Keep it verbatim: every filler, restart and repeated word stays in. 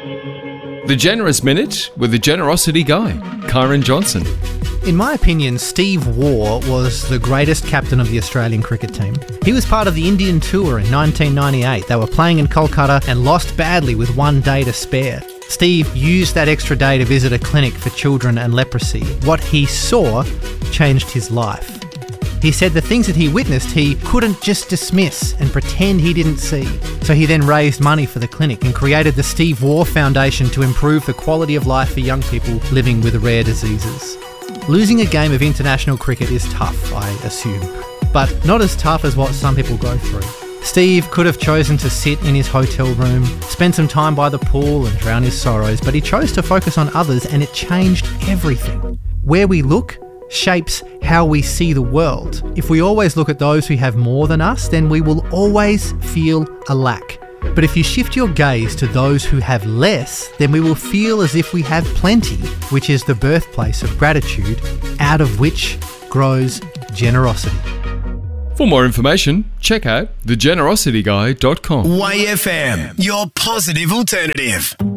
The Generous Minute with the Generosity Guy, Kyron Johnson. In my opinion, Steve Waugh was the greatest captain of the Australian cricket team. He was part of the Indian tour in nineteen ninety-eight. They were playing in Kolkata and lost badly with one day to spare. Steve used that extra day to visit a clinic for children and leprosy. What he saw changed his life. He said the things that he witnessed he couldn't just dismiss and pretend he didn't see. So he then raised money for the clinic and created the Steve Waugh Foundation to improve the quality of life for young people living with rare diseases. Losing a game of international cricket is tough, I assume, but not as tough as what some people go through. Steve could have chosen to sit in his hotel room, spend some time by the pool and drown his sorrows, but he chose to focus on others and it changed everything. Where we look shapes how we see the world. If we always look at those who have more than us, then we will always feel a lack. But if you shift your gaze to those who have less, then we will feel as if we have plenty, which is the birthplace of gratitude, out of which grows generosity. For more information, check out the generosity guy dot com. Y F M, your positive alternative.